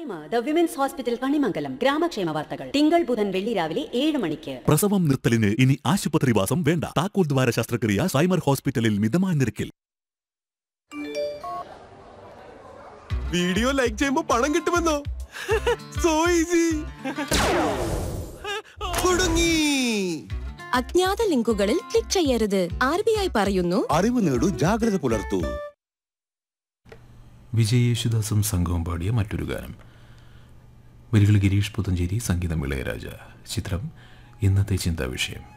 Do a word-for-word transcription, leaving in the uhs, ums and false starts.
The women's hospital Kanimangalam ഗ്രാമക്ഷേമ വാർത്തകൾ തിങ്കൾ ബുധൻ വെള്ളി രാവിലെ ഏഴ് മണിക്ക്. പ്രസവം നിർത്തലിന് ഇനി ആശുപത്രിവാസം വേണ്ട. താക്കോൽ ദ്വാര ശസ്ത്രക്രിയ സൈമർ ഹോസ്പിറ്റലിൽ മിതമായ നിരക്കിൽ. വീഡിയോ ലൈക്ക് ചെയ്യുമ്പോ പണം കിട്ടുമെന്നോ? So easy. കുടുങ്ങി. അജ്ഞാത ലിങ്കുകളിൽ ക്ലിക്ക് ചെയ്യരുത്. ആർ ബി ഐ പറയുന്നു, അറിവ് നേടൂ, ജാഗ്രത പുലർത്തൂ. വിജയ് യേശുദാസും സംഘവും പാടിയ മറ്റൊരു ഗാനം. വരികൾ ഗിരീഷ് പുത്തഞ്ചേരി, സംഗീതം ഇളയരാജ. ചിത്രം ഇന്നത്തെ ചിന്താ വിഷയം.